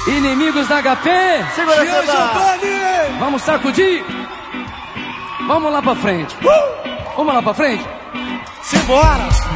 Inimigos da HP. Segura essa. Vamos sacudir. Vamos lá pra frente. Vamos lá pra frente. Simbora.